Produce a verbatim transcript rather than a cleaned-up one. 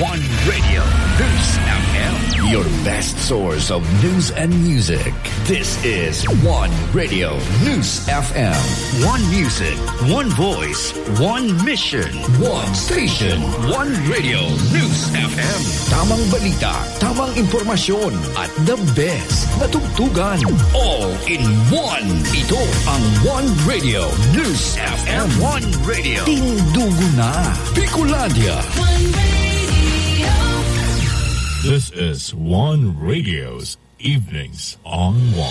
One Radio, News F M. Your best source of news and music. This is One Radio, News F M. One music, one voice, one mission, one station, one Radio, News F M. Tamang balita, tamang impormasyon, at the best na tugtugan. All in one. Ito ang One Radio, News F M. One Radio. Tindugo na. Bicolandia. One Radio. This is One Radio's Evenings on One.